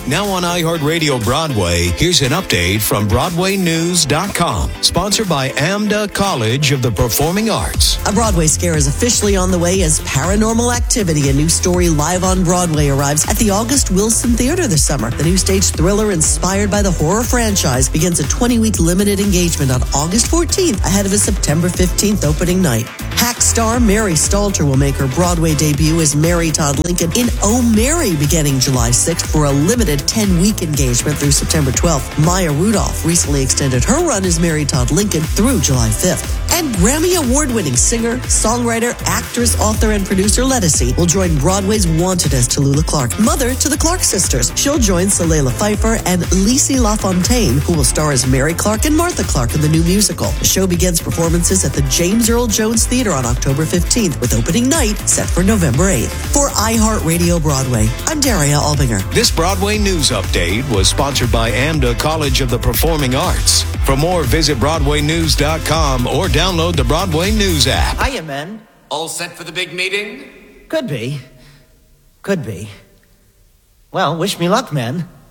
Now on iHeartRadio Broadway, here's an update from BroadwayNews.com. Sponsored by AMDA College of the Performing Arts. A Broadway scare is officially on the way as Paranormal Activity, a new story live on Broadway, arrives at the August Wilson Theater this summer. The new stage thriller inspired by the horror franchise begins a 20-week limited engagement on August 14th ahead of a September 15th opening night. Hack star Mary Stalter will make her Broadway debut as Mary Todd Lincoln in Oh Mary beginning July 6th for a limited 10-week engagement through September 12th. Maya Rudolph recently extended her run as Mary Todd Lincoln through July 5th. And Grammy Award-winning singer, songwriter, actress, author, and producer Ledisi will join Broadway's Wanted as Tallulah Clark, mother to the Clark sisters. She'll join Soleila Pfeiffer and Lisi LaFontaine, who will star as Mary Clark and Martha Clark in the new musical. The show begins performances at the James Earl Jones Theater on October 15th, with opening night set for November 8th. For iHeartRadio Broadway, I'm Daria Albinger. This Broadway News Update was sponsored by AMDA College of the Performing Arts. For more, visit BroadwayNews.com or download the Broadway News app. Hiya, men. All set for the big meeting? Could be. Well, wish me luck, men.